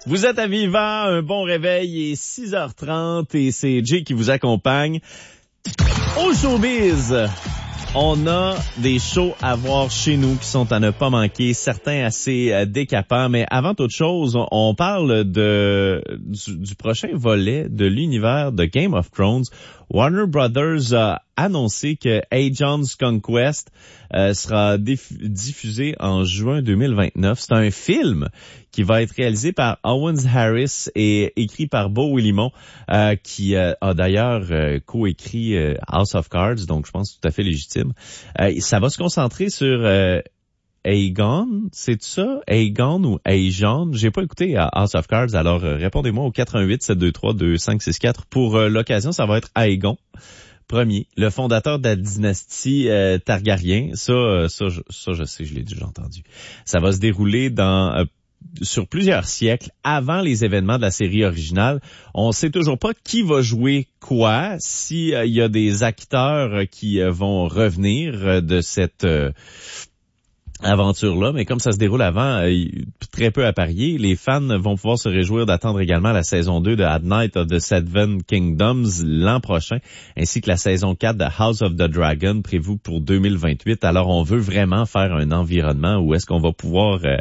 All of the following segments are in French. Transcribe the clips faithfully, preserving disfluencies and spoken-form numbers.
Vous êtes à Viva, un bon réveil, il est six heures trente et c'est Jay qui vous accompagne. Au showbiz, on a des shows à voir chez nous qui sont à ne pas manquer, certains assez euh, décapants, mais avant toute chose, on parle de du, du prochain volet de l'univers de Game of Thrones. Warner Brothers a annoncé que Aegon's Conquest euh, sera diff- diffusé en juin deux mille vingt-neuf. C'est un film qui va être réalisé par Owen Harris et écrit par Beau Willimon, euh, qui euh, a d'ailleurs euh, coécrit euh, House of Cards, donc je pense tout à fait légitime. Euh, ça va se concentrer sur euh, Aegon, c'est ça? Aegon ou Aegon? J'ai pas écouté à House of Cards, alors euh, répondez-moi au quatre un huit sept deux trois deux cinq six quatre. Pour euh, l'occasion, ça va être Aegon. Premier, le fondateur de la dynastie euh, Targaryen. Ça, euh, ça, je, ça, je sais, je l'ai déjà entendu. Ça va se dérouler dans euh, sur plusieurs siècles avant les événements de la série originale. On sait toujours pas qui va jouer quoi, si euh, il y a des acteurs qui euh, vont revenir euh, de cette euh, aventure-là, mais comme ça se déroule avant, euh, très peu à parier. Les fans vont pouvoir se réjouir d'attendre également la saison deux de At Night of the Seven Kingdoms l'an prochain, ainsi que la saison quatre de House of the Dragon prévue pour deux mille vingt-huit. Alors, on veut vraiment faire un environnement où est-ce qu'on va pouvoir euh,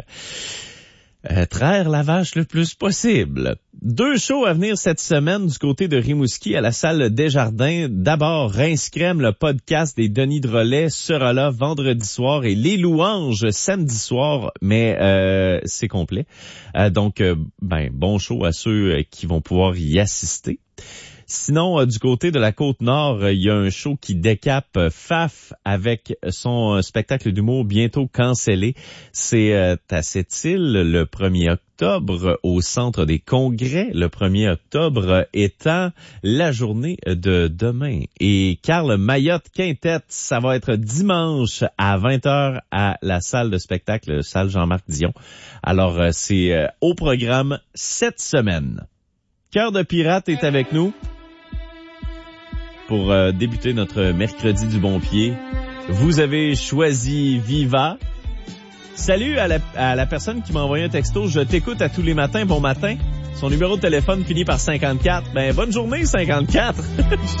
euh, traire la vache le plus possible. Deux shows à venir cette semaine du côté de Rimouski à la salle Desjardins. D'abord, Rince Crème, le podcast des Denis Drolet sera là vendredi soir et Les Louanges samedi soir, mais euh, c'est complet. Euh, donc, euh, ben bon show à ceux qui vont pouvoir y assister. Sinon, euh, du côté de la Côte-Nord, il y a un show qui décape euh, Faf avec son euh, spectacle d'humour bientôt cancellé. C'est euh, à Sept-Îles le premier octobre au Centre des Congrès, le premier octobre étant la journée de demain. Et Carl Mayotte Quintette, ça va être dimanche à vingt heures à la salle de spectacle, salle Jean-Marc Dion. Alors, euh, c'est euh, au programme cette semaine. Cœur de pirate est avec nous pour euh, débuter notre mercredi du bon pied. Vous avez choisi Viva. Salut à la, à la personne qui m'a envoyé un texto. Je t'écoute à tous les matins. Bon matin. Son numéro de téléphone finit par cinquante-quatre. Ben, bonne journée, cinquante-quatre.